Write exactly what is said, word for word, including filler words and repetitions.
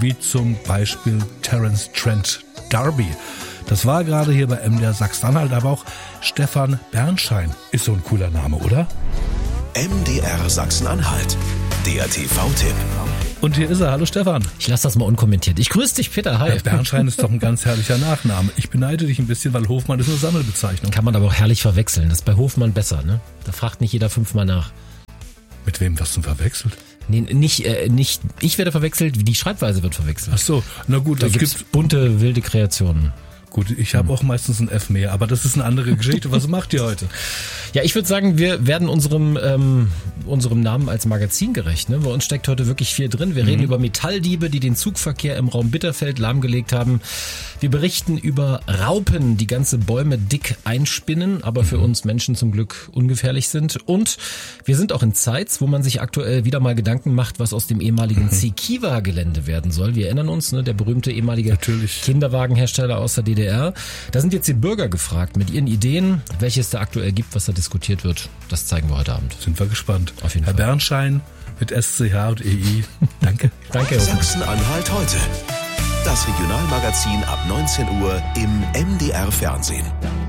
wie zum Beispiel Terence Trent D'Arby. Das war gerade hier bei M D R Sachsen-Anhalt, aber auch Stefan Bernschein ist so ein cooler Name, oder? M D R Sachsen-Anhalt, der T V-Tipp. Und hier ist er. Hallo Stefan. Ich lasse das mal unkommentiert. Ich grüße dich, Peter. Hi. Ja, Bernschein ist doch ein ganz herrlicher Nachname. Ich beneide dich ein bisschen, weil Hofmann ist eine Sammelbezeichnung. Kann man aber auch herrlich verwechseln. Das ist bei Hofmann besser, ne? Da fragt nicht jeder fünfmal nach. Mit wem wirst du verwechselt? Nee, nicht, äh, nicht ich werde verwechselt, die Schreibweise wird verwechselt. Ach so, na gut. Da es gibt's gibt bunte, wilde Kreationen. Gut, ich habe auch meistens ein F mehr, aber das ist eine andere Geschichte. Was macht ihr heute? Ja, ich würde sagen, wir werden unserem ähm, unserem Namen als Magazin gerecht. Ne? Bei uns steckt heute wirklich viel drin. Wir mhm. reden über Metalldiebe, die den Zugverkehr im Raum Bitterfeld lahmgelegt haben. Wir berichten über Raupen, die ganze Bäume dick einspinnen, aber für uns Menschen zum Glück ungefährlich sind. Und wir sind auch in Zeitz, wo man sich aktuell wieder mal Gedanken macht, was aus dem ehemaligen mhm. C-Kiva-Gelände werden soll. Wir erinnern uns, ne, der berühmte ehemalige Natürlich. Kinderwagenhersteller aus der D D R. Da sind jetzt die Bürger gefragt mit ihren Ideen, welche es da aktuell gibt, was da diskutiert wird. Das zeigen wir heute Abend. Sind wir gespannt. Auf jeden Herr Fall. Bernschein mit S C H und E I. Danke. Danke. Sachsen-Anhalt heute. Das Regionalmagazin ab neunzehn Uhr im M D R Fernsehen.